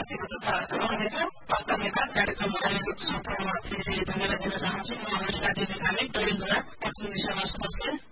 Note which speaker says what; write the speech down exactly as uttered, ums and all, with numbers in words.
Speaker 1: उपस्थित रहनेछन्। प्रस्तावनेता कार्यक्रम आयोजक सम्पूर्ण फेरि धन्यवाद दिन चाहन्छु। म अनुष्का देवी कामी टोरेन्टोला पश्चिम दिशामा सदस्य